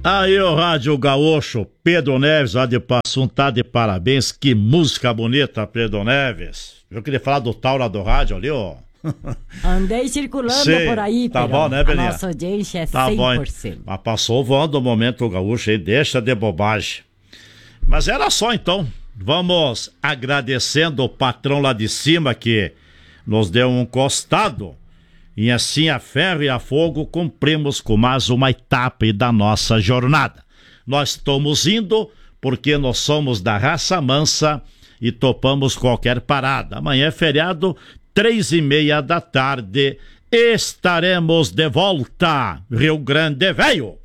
Aí o Rádio Gaúcho, Pedro Neves, lá de Passum, tá de parabéns. Que música bonita, Pedro Neves. Eu queria falar do tal lá do rádio ali, ó. Andei circulando por aí, tá bom, né, Belinha? A nossa audiência é tá 100%. Bom, mas passou voando o momento gaúcho aí, deixa de bobagem. Mas era só então. Vamos agradecendo o patrão lá de cima que nos deu um costado. E assim a ferro e a fogo cumprimos com mais uma etapa da nossa jornada. Nós estamos indo porque nós somos da raça mansa e topamos qualquer parada. Amanhã é feriado, 3:30 da tarde, estaremos de volta, Rio Grande Velho.